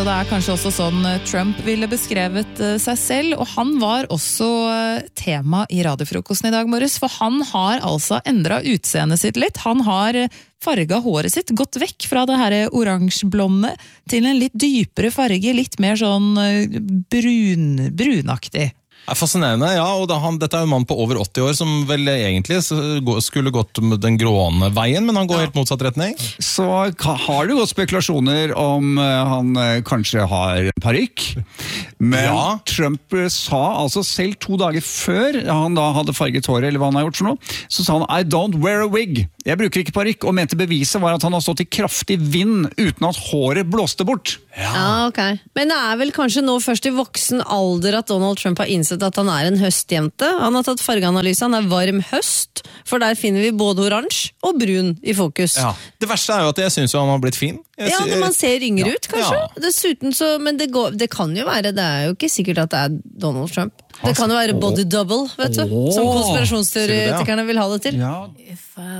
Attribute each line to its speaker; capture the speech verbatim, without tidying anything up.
Speaker 1: Det er kanskje også sånn Trump ville beskrevet seg selv, og han var også tema i radiofrokosten i dag morges, for han har altså endret utseendet sitt litt. Han har farget håret sitt, gått vekk fra det her oransjeblonde til en litt dypere farge, litt mer sånn brun, brunaktig.
Speaker 2: Det er fascinerende, ja, og da han, dette er en mann på over åtti år som vel egentlig skulle gått den gråne veien, men han går ja. helt motsatt retning.
Speaker 3: Så har det gått spekulasjoner om han kanskje har parykk, men ja. Trump sa altså selv to dager før han da hadde farget håret, eller hva han har gjort for noe, så sa han I don't wear a wig. Jeg bruker ikke parykk, og mente beviset var at han har stått i kraftig vind uten at håret blåste bort.
Speaker 4: Ja, ja ok. Men det er vel kanskje nå først i voksen alder at Donald Trump har innsett at han er en høstjente. Han har tatt fargeanalyse, han er varm høst, for der finner vi både oransje og brun i fokus.
Speaker 2: Ja. Det verste er jo at jeg synes jo han har blitt fin. Jeg
Speaker 4: ja, når man ser yngre
Speaker 2: ja.
Speaker 4: ut, kanskje.
Speaker 2: Ja.
Speaker 4: Dessuten så, men det, går, det kan jo være, det er jo ikke sikkert at det er Donald Trump. Det kan jo være body double, vet du, som konspirasjonsteoretikerne vil ha det til.
Speaker 3: Ja.